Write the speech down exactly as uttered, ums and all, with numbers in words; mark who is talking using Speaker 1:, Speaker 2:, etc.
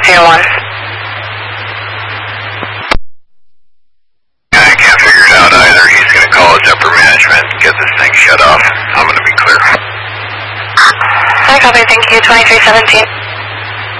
Speaker 1: zero one.
Speaker 2: I can't figure it out either. He's going to call his upper management, get this thing shut off. I'm going to be clear.
Speaker 1: I copy, thank you, twenty-three seventeen.